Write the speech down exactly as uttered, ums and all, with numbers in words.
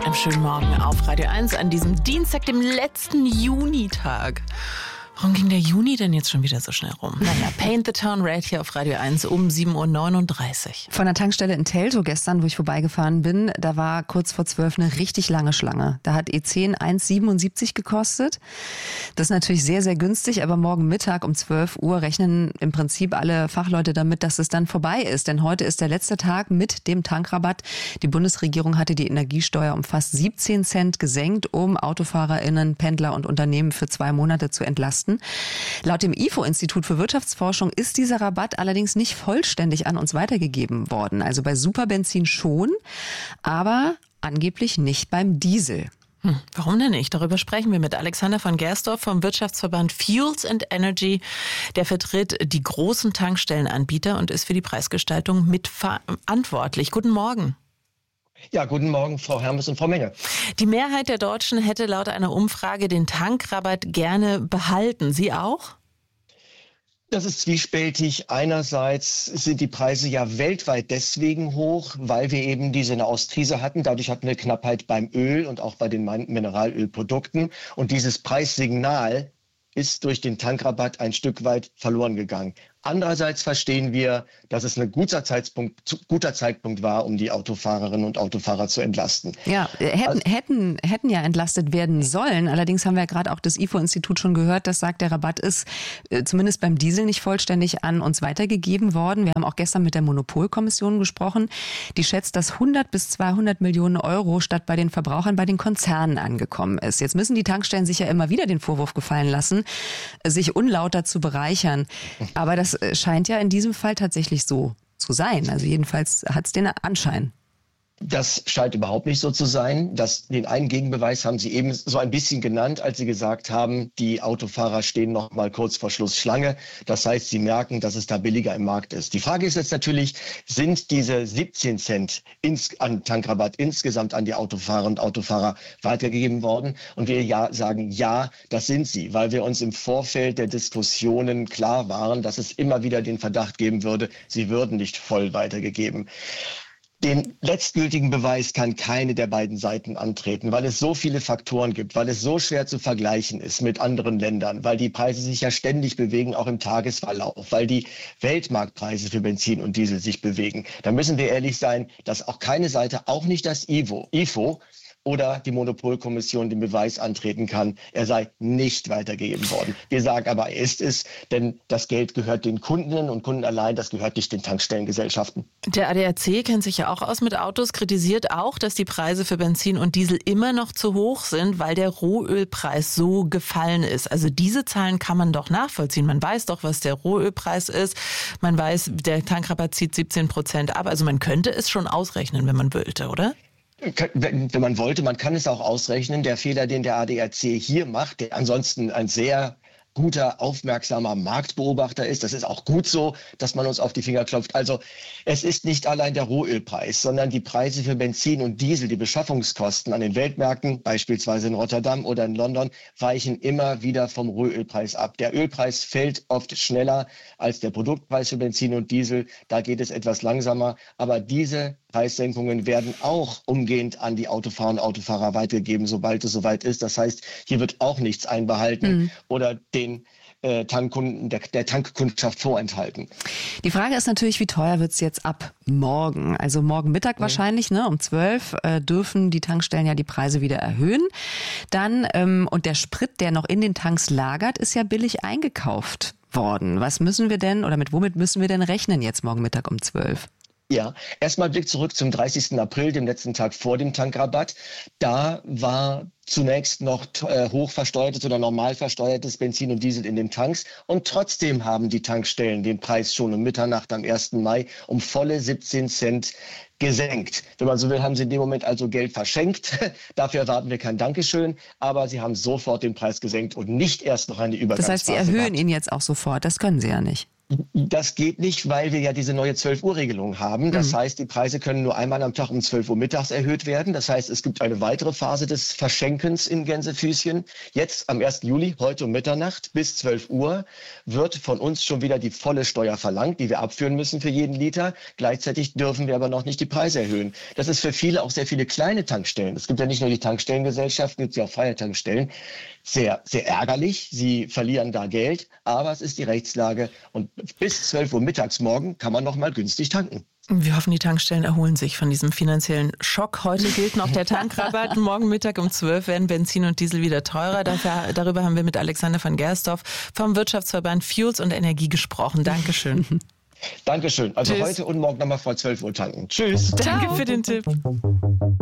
Einen schönen Morgen auf Radio eins an diesem Dienstag, dem letzten Junitag. Warum ging der Juni denn jetzt schon wieder so schnell rum? Naja, Paint the Town Red hier auf Radio eins um sieben Uhr neununddreißig. Von der Tankstelle in Teltow gestern, wo ich vorbeigefahren bin, da war kurz vor zwölf eine richtig lange Schlange. Da hat E zehn eins Komma siebenundsiebzig gekostet. Das ist natürlich sehr, sehr günstig, aber morgen Mittag um zwölf Uhr rechnen im Prinzip alle Fachleute damit, dass es dann vorbei ist. Denn heute ist der letzte Tag mit dem Tankrabatt. Die Bundesregierung hatte die Energiesteuer um fast siebzehn Cent gesenkt, um AutofahrerInnen, Pendler und Unternehmen für zwei Monate zu entlasten. Laut dem I F O-Institut für Wirtschaftsforschung ist dieser Rabatt allerdings nicht vollständig an uns weitergegeben worden. Also bei Superbenzin schon, aber angeblich nicht beim Diesel. Hm, warum denn nicht? Darüber sprechen wir mit Alexander von Gersdorf vom Wirtschaftsverband Fuels and Energy. Der vertritt die großen Tankstellenanbieter und ist für die Preisgestaltung mitverantwortlich. Guten Morgen. Ja, guten Morgen, Frau Hermes und Frau Menge. Die Mehrheit der Deutschen hätte laut einer Umfrage den Tankrabatt gerne behalten. Sie auch? Das ist zwiespältig. Einerseits sind die Preise ja weltweit deswegen hoch, weil wir eben diese Nahostkrise hatten. Dadurch hatten wir Knappheit beim Öl und auch bei den Mineralölprodukten. Und dieses Preissignal ist durch den Tankrabatt ein Stück weit verloren gegangen. Andererseits verstehen wir, dass es ein guter Zeitpunkt, guter Zeitpunkt war, um die Autofahrerinnen und Autofahrer zu entlasten. Ja, hätten, also, hätten, hätten ja entlastet werden sollen. Allerdings haben wir ja gerade auch das I F O-Institut schon gehört, das sagt, der Rabatt ist äh, zumindest beim Diesel nicht vollständig an uns weitergegeben worden. Wir haben auch gestern mit der Monopolkommission gesprochen. Die schätzt, dass hundert bis zweihundert Millionen Euro statt bei den Verbrauchern bei den Konzernen angekommen ist. Jetzt müssen die Tankstellen sich ja immer wieder den Vorwurf gefallen lassen, sich unlauter zu bereichern. Aber das scheint ja in diesem Fall tatsächlich so zu sein. Also jedenfalls hat es den Anschein. Das scheint überhaupt nicht so zu sein. Das, den einen Gegenbeweis haben Sie eben so ein bisschen genannt, als Sie gesagt haben, die Autofahrer stehen noch mal kurz vor Schluss Schlange. Das heißt, sie merken, dass es da billiger im Markt ist. Die Frage ist jetzt natürlich, sind diese siebzehn Cent ins, an Tankrabatt insgesamt an die Autofahrer und Autofahrer weitergegeben worden? Und wir ja sagen, ja, das sind sie, weil wir uns im Vorfeld der Diskussionen klar waren, dass es immer wieder den Verdacht geben würde, sie würden nicht voll weitergegeben. Den letztgültigen Beweis kann keine der beiden Seiten antreten, weil es so viele Faktoren gibt, weil es so schwer zu vergleichen ist mit anderen Ländern, weil die Preise sich ja ständig bewegen, auch im Tagesverlauf, weil die Weltmarktpreise für Benzin und Diesel sich bewegen. Da müssen wir ehrlich sein, dass auch keine Seite, auch nicht das I F O, I F O oder die Monopolkommission den Beweis antreten kann, er sei nicht weitergegeben worden. Wir sagen aber, er ist es, denn das Geld gehört den Kundinnen und Kunden allein, das gehört nicht den Tankstellengesellschaften. Der A D A C kennt sich ja auch aus mit Autos, kritisiert auch, dass die Preise für Benzin und Diesel immer noch zu hoch sind, weil der Rohölpreis so gefallen ist. Also diese Zahlen kann man doch nachvollziehen. Man weiß doch, was der Rohölpreis ist. Man weiß, der Tankrabatt zieht siebzehn Prozent ab. Also man könnte es schon ausrechnen, wenn man wollte, oder? Wenn man wollte, man kann es auch ausrechnen. Der Fehler, den der A D A C hier macht, der ansonsten ein sehr guter, aufmerksamer Marktbeobachter ist. Das ist auch gut so, dass man uns auf die Finger klopft. Also es ist nicht allein der Rohölpreis, sondern die Preise für Benzin und Diesel, die Beschaffungskosten an den Weltmärkten, beispielsweise in Rotterdam oder in London, weichen immer wieder vom Rohölpreis ab. Der Ölpreis fällt oft schneller als der Produktpreis für Benzin und Diesel. Da geht es etwas langsamer. Aber diese Preissenkungen werden auch umgehend an die Autofahrer und Autofahrer weitergegeben, sobald es soweit ist. Das heißt, hier wird auch nichts einbehalten mhm. oder den äh, Tankkunden, der, der Tankkundschaft vorenthalten. Die Frage ist natürlich, wie teuer wird es jetzt ab morgen? Also morgen Mittag mhm. wahrscheinlich, ne, um zwölf äh, dürfen die Tankstellen ja die Preise wieder erhöhen. Dann, ähm, und der Sprit, der noch in den Tanks lagert, ist ja billig eingekauft worden. Was müssen wir denn oder mit womit müssen wir denn rechnen jetzt morgen Mittag um zwölf? Ja, erstmal Blick zurück zum dreißigsten April, dem letzten Tag vor dem Tankrabatt. Da war zunächst noch äh, hoch versteuertes oder normal versteuertes Benzin und Diesel in den Tanks. Und trotzdem haben die Tankstellen den Preis schon um Mitternacht am ersten Mai um volle siebzehn Cent gesenkt. Wenn man so will, haben sie in dem Moment also Geld verschenkt. Dafür erwarten wir kein Dankeschön. Aber sie haben sofort den Preis gesenkt und nicht erst noch eine Übergangsphase. Das heißt, sie erhöhen gehabt. ihn jetzt auch sofort. Das können sie ja nicht. Das geht nicht, weil wir ja diese neue zwölf Uhr Regelung haben. Das mhm. heißt, die Preise können nur einmal am Tag um zwölf Uhr mittags erhöht werden. Das heißt, es gibt eine weitere Phase des Verschenkens in Gänsefüßchen. Jetzt am ersten Juli, heute um Mitternacht bis zwölf Uhr, wird von uns schon wieder die volle Steuer verlangt, die wir abführen müssen für jeden Liter. Gleichzeitig dürfen wir aber noch nicht die Preise erhöhen. Das ist für viele, auch sehr viele kleine Tankstellen. Es gibt ja nicht nur die Tankstellengesellschaften, es gibt ja auch freie Tankstellen. Sehr, sehr ärgerlich. Sie verlieren da Geld, aber es ist die Rechtslage und bis zwölf Uhr mittags morgen kann man noch mal günstig tanken. Wir hoffen, die Tankstellen erholen sich von diesem finanziellen Schock. Heute gilt noch der Tankrabatt. Morgen Mittag um zwölf werden Benzin und Diesel wieder teurer. Dafür, darüber haben wir mit Alexander von Gersdorf vom Wirtschaftsverband Fuels und Energie gesprochen. Dankeschön. Dankeschön. Also Tschüss. Heute und morgen nochmal vor zwölf Uhr tanken. Tschüss. Danke für den Tipp.